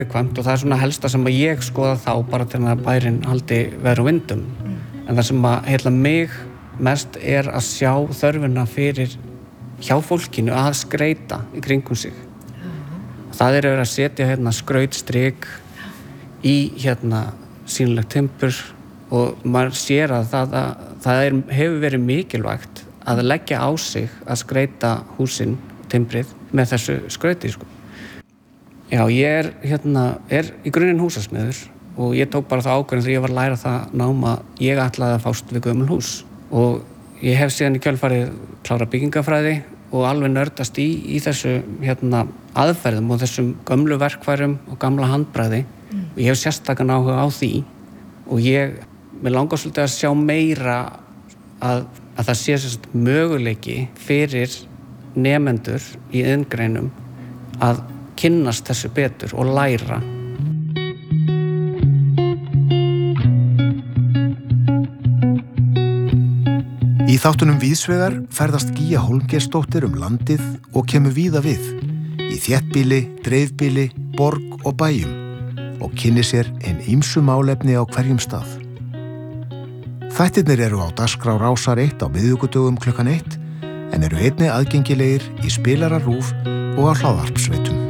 viðkvæmt og það svona helsta sem að ég skoða þá bara til að bærinn haldi veðri og vindum. En það sem að heilla mig mest að sjá þörfina fyrir hjá fólkinu að skreyta í kringum sig. Það verið að setja skrautstrik í sýnilegt timbur og maður sér að það hefur verið mikilvægt að leggja á sig að skreyta húsin, timbrið með þessu skrauti, sko. Já, ég er í grunninn húsasmiður og ég tók bara það ákvörðun þegar ég var að læra það nám að ég ætlaði að fást við gömul hús. Og ég hef síðan í kjölfarið klárað byggingafræði og alveg nördast í þessu aðferðum og þessum gömlu verkfærum og gamla handbragði. Og ég hef sérstakan áhuga á því og mér langar svolítið að sjá meira að það sé möguleiki fyrir nemendur í iðngreinum að kynnast þessu betur og læra. Í þáttunum Víðsvegar ferðast Gígja Hólmgeirsdóttir landið og kemur víða við, í þéttbýli, dreifbýli, borg og bæjum og kynni sér ýmsu málefni á hverjum stað. Þættirnir eru á dagskrá Rásar 1 á miðvikudögum 1 en eru einnig aðgengilegir í spilara RÚV og á hlaðvarpsveitum.